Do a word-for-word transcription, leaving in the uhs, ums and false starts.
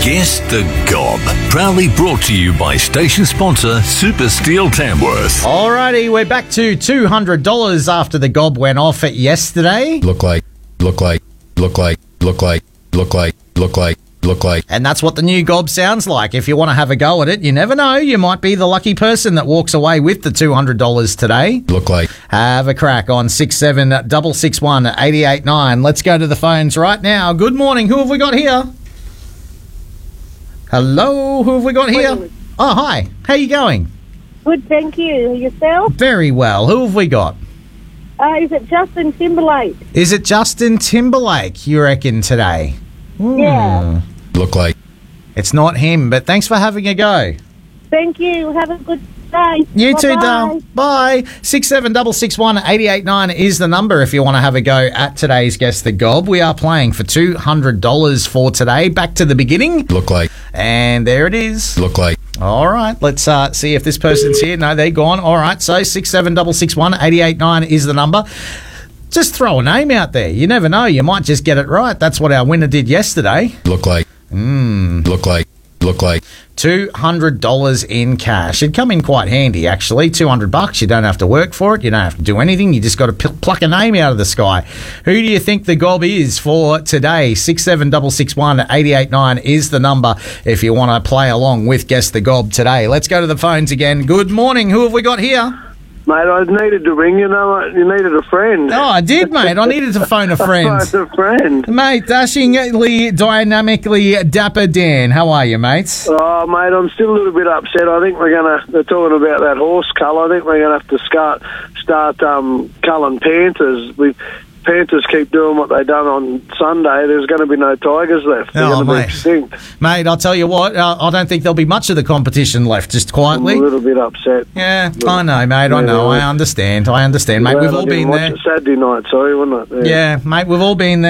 Guess the Gob. Proudly brought to you by station sponsor Super Steel Tamworth. Alrighty, we're back to two hundred dollars after the Gob went off at yesterday. Look like, look like, look like, look like, look like, look like, look like. And that's what the new Gob sounds like. If you want to have a go at it, you never know. You might be the lucky person that walks away with the two hundred dollars today. Look like. Have a crack on six seven six six one, eight eight nine. Let's go to the phones right now. Good morning. Who have we got here? Hello, who have we got here? Oh, hi. How you going? Good, thank you. Yourself? Very well. Who have we got? Uh, is it Justin Timberlake? Is it Justin Timberlake, you reckon, today? Yeah. Look like. It's not him, but thanks for having a go. Thank you. Have a good day. You too, Bye-bye. Dale. Bye. six seven six six one, eight eight nine is the number if you want to have a go at today's Guess the Gob. We are playing for two hundred dollars for today. Back to the beginning. Look like. And there it is. Look like. All right, let's uh, see if this person's here. No, they're gone. All right, so six seven six six one, eight eight nine is the number. Just throw a name out there. You never know. You might just get it right. That's what our winner did yesterday. Look like. Mm. Look like. Look like. two hundred dollars in cash. It'd come in quite handy, actually. two hundred bucks. You don't have to work for it. You don't have to do anything. You just got to p- pluck a name out of the sky. Who do you think the Gob is for today? six seven six six one, eight eight nine is the number if you want to play along with Guess the Gob today. Let's go to the phones again. Good morning. Who have we got here? Mate, I needed to ring you. Know, you needed a friend. Oh, I did, mate. I needed to phone a friend. Phone a friend. Mate, dashingly, dynamically dapper Dan. How are you, mates? Oh, mate, I'm still a little bit upset. I think we're going to, they're talking about that horse cull. I think we're going to have to start, start um, culling panthers. We Panthers keep doing what they done on Sunday. There's going to be no tigers left. They're Oh, going to mate. be extinct. Mate, I'll tell you what, uh, I don't think there'll be much of the competition left, just quietly. I'm a little bit upset. Yeah, I know, mate, I know. I understand. I understand, mate. Well, We've all I didn't been watch there. it Saturday night, sorry, wasn't it? Yeah, mate, we've all been there.